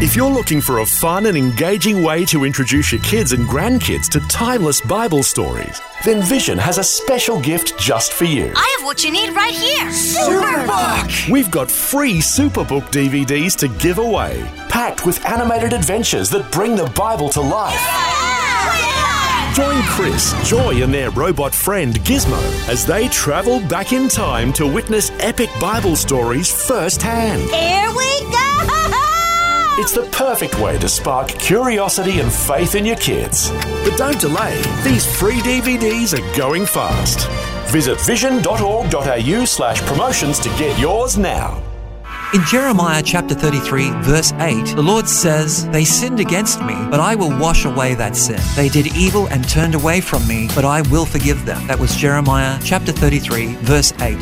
If you're looking for a fun and engaging way to introduce your kids and grandkids to timeless Bible stories, then Vision has a special gift just for you. I have what you need right here. Superbook! We've got free Superbook DVDs to give away, packed with animated adventures that bring the Bible to life. Join Chris, Joy and their robot friend Gizmo as they travel back in time to witness epic Bible stories firsthand. Here we go! It's the perfect way to spark curiosity and faith in your kids. But don't delay. These free DVDs are going fast. Visit vision.org.au/promotions to get yours now. In Jeremiah chapter 33, verse 8, the Lord says, "They sinned against me, but I will wash away that sin. They did evil and turned away from me, but I will forgive them." That was Jeremiah chapter 33, verse 8.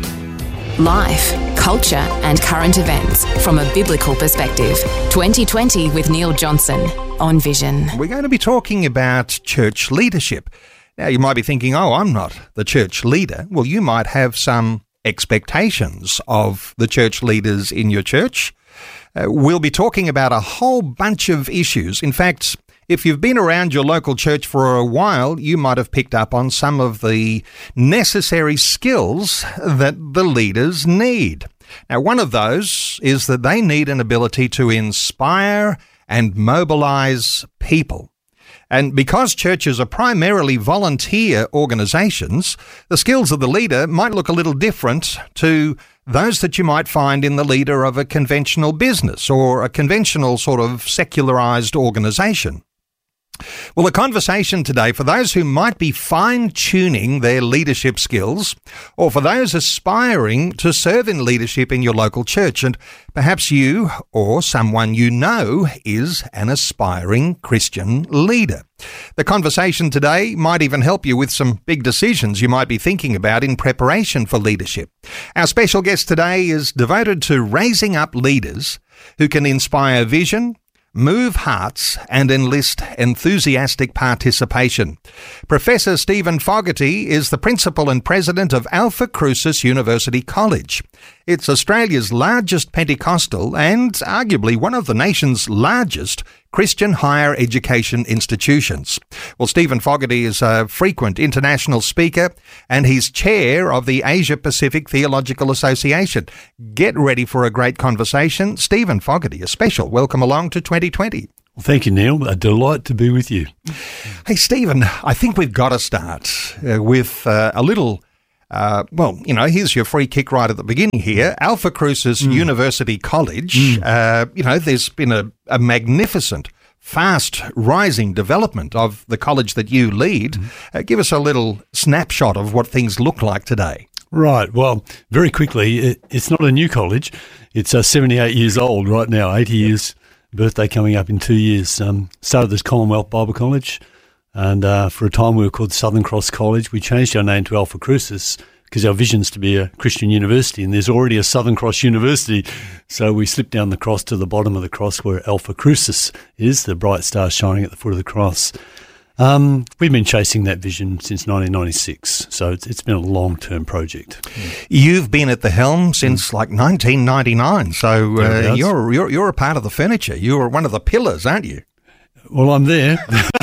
Life, culture and current events from a biblical perspective. 2020 with Neil Johnson on Vision. We're going to be talking about church leadership. Now, you might be thinking, oh, I'm not the church leader. Well, you might have some expectations of the church leaders in your church. We'll be talking about a whole bunch of issues. In fact, if you've been around your local church for a while, you might have picked up on some of the necessary skills that the leaders need. Now, one of those is that they need an ability to inspire and mobilize people. And because churches are primarily volunteer organisations, the skills of the leader might look a little different to those that you might find in the leader of a conventional business or a conventional sort of secularised organisation. Well, the conversation today, for those who might be fine-tuning their leadership skills, or for those aspiring to serve in leadership in your local church, and perhaps you or someone you know is an aspiring Christian leader. The conversation today might even help you with some big decisions you might be thinking about in preparation for leadership. Our special guest today is devoted to raising up leaders who can inspire vision, move hearts and enlist enthusiastic participation. Professor Stephen Fogarty is the principal and president of Alpha Crucis University College. It's Australia's largest Pentecostal and arguably one of the nation's largest Christian higher education institutions. Well, Stephen Fogarty is a frequent international speaker and he's chair of the Asia Pacific Theological Association. Get ready for a great conversation. Stephen Fogarty, a special welcome along to 2020. Well, thank you, Neil. A delight to be with you. Hey, Stephen, I think we've got to start with a little... here's your free kick right at the beginning here. Alpha Crucis University College, there's been a magnificent, fast rising development of the college that you lead. Give us a little snapshot of what things look like today. Right. Well, very quickly, it's not a new college. It's 78 years old right now, 80 years birthday coming up in 2 years. Started as Commonwealth Bible College. And for a time we were called Southern Cross College. We changed our name to Alpha Crucis because our vision is to be a Christian university, and there's already a Southern Cross University. So we slipped down the cross to the bottom of the cross where Alpha Crucis is, the bright star shining at the foot of the cross. We've been chasing that vision since 1996, so it's been a long-term project. You've been at the helm since like 1999, so you're a part of the furniture. You're one of the pillars, aren't you? Well, I'm there.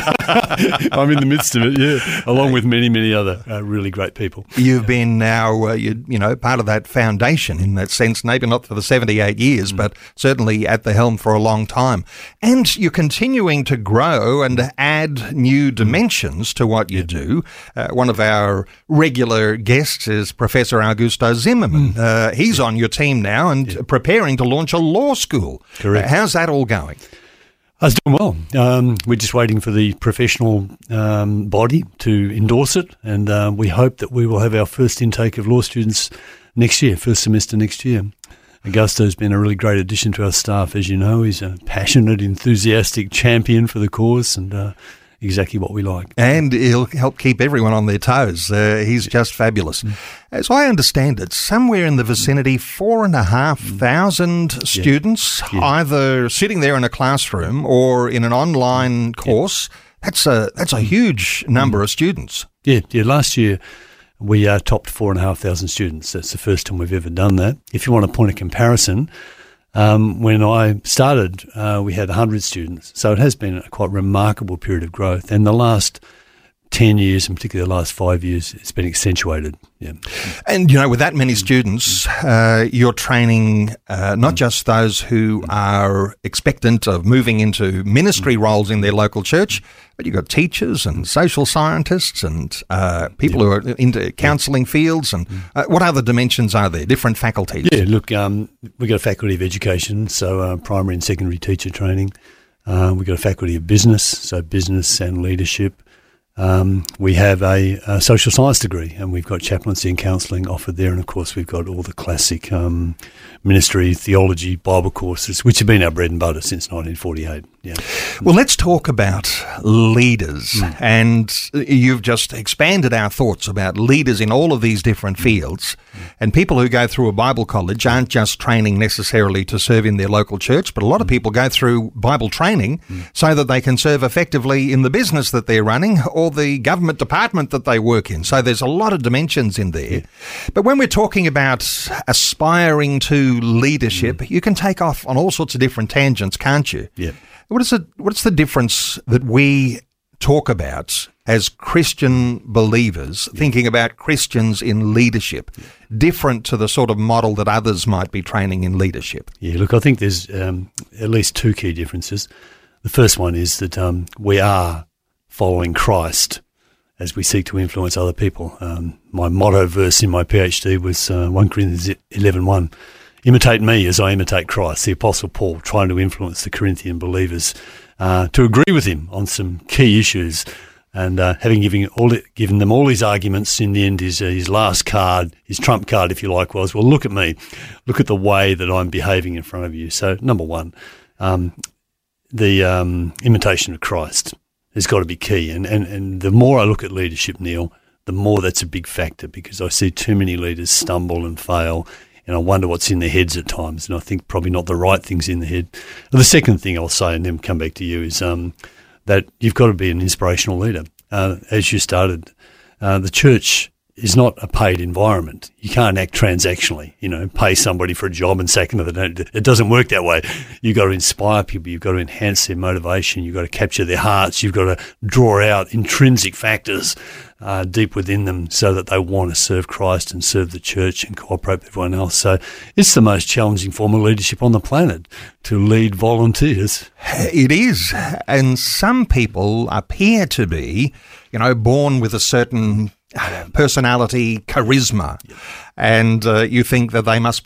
I'm in the midst of it, yeah, along with many, many other really great people. You've been now, part of that foundation in that sense, maybe not for the 78 years, but certainly at the helm for a long time. And you're continuing to grow and add new dimensions to what you do. One of our regular guests is Professor Augusto Zimmermann. He's on your team now and preparing to launch a law school. Correct. How's that all going? I was doing well. We're just waiting for the professional body to endorse it, and we hope that we will have our first intake of law students next year, first semester next year. Augusto's been a really great addition to our staff, as you know. He's a passionate, enthusiastic champion for the cause, and exactly what we like. And he'll help keep everyone on their toes. He's just fabulous. As I understand it, somewhere in the vicinity, 4,500 students, either sitting there in a classroom or in an online course. That's a huge number of students. Yeah. Last year we topped 4,500 students. That's the first time we've ever done that. If you want a point of comparison, When I started, we had 100 students. So it has been a quite remarkable period of growth. And the last 10 years, and particularly the last 5 years, it's been accentuated. Yeah. And, with that many students, you're training not just those who are expectant of moving into ministry roles in their local church, but you've got teachers and social scientists and people who are into counselling fields. And what other dimensions are there, different faculties? Yeah, look, we've got a faculty of education, so primary and secondary teacher training. We've got a faculty of business, so business and leadership. We have a social science degree, and we've got chaplaincy and counselling offered there. And, of course, we've got all the classic ministry, theology, Bible courses, which have been our bread and butter since 1948. Yeah. Well, let's talk about leaders. And you've just expanded our thoughts about leaders in all of these different fields. And people who go through a Bible college aren't just training necessarily to serve in their local church, but a lot of people go through Bible training so that they can serve effectively in the business that they're running or the government department that they work in. So there's a lot of dimensions in there. But when we're talking about aspiring to leadership, you can take off on all sorts of different tangents, can't you? Yeah. What's the difference that we talk about as Christian believers, thinking about Christians in leadership, different to the sort of model that others might be training in leadership? Yeah, look, I think there's at least two key differences. The first one is that we are following Christ as we seek to influence other people. My motto verse in my PhD was 1 Corinthians 11:1. Imitate me as I imitate Christ. The Apostle Paul trying to influence the Corinthian believers to agree with him on some key issues. And having given them all his arguments, in the end, his last card, his trump card, if you like, was, well, look at me. Look at the way that I'm behaving in front of you. So, number one, the imitation of Christ has got to be key. And the more I look at leadership, Neil, the more that's a big factor, because I see too many leaders stumble and fail, and I wonder what's in their heads at times, and I think probably not the right things in the head. And the second thing I'll say, and then come back to you, is that you've got to be an inspirational leader. As you started, the church is not a paid environment. You can't act transactionally, pay somebody for a job and sack them. It doesn't work that way. You've got to inspire people. You've got to enhance their motivation. You've got to capture their hearts. You've got to draw out intrinsic factors deep within them so that they want to serve Christ and serve the church and cooperate with everyone else. So it's the most challenging form of leadership on the planet, to lead volunteers. It is. And some people appear to be, born with a certain personality, charisma, and you think that they must